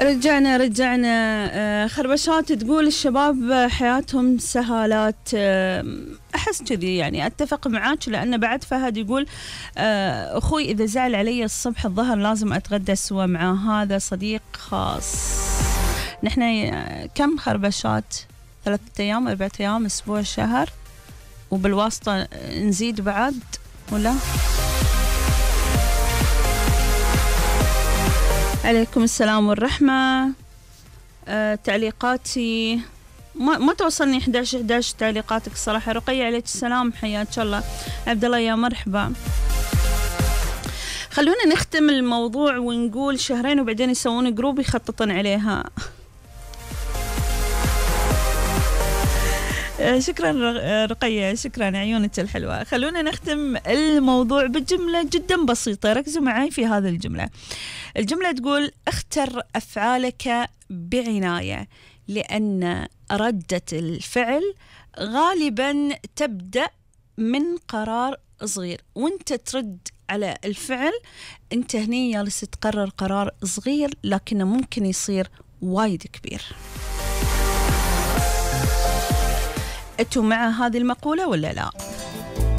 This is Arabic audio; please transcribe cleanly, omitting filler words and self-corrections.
رجعنا خربشات تقول الشباب حياتهم سهالات. أحس كذي، يعني أتفق معاك، لأن بعد فهد يقول أخوي إذا زعل علي الصبح الظهر لازم أتغدى سوا معه، هذا صديق خاص. نحن كم خربشات؟ 3 أيام 4 أيام أسبوع شهر، وبالواسطة نزيد بعد ولا؟ عليكم السلام والرحمة. تعليقاتي ما توصلني 11 تعليقاتك صراحة. رقية عليك السلام، حياك الله. عبد الله يا مرحبا. خلونا نختم الموضوع ونقول شهرين وبعدين يسوون جروب يخططون عليها. شكرا رقية، شكرا عيونك الحلوة. خلونا نختم الموضوع بجملة جدا بسيطة، ركزوا معي في هذه الجملة. الجملة تقول اختر أفعالك بعناية، لأن ردة الفعل غالبا تبدأ من قرار صغير، وانت ترد على الفعل انت هني جالس تقرر قرار صغير لكنه ممكن يصير وايد كبير. أنتوا مع هذه المقولة ولا لا؟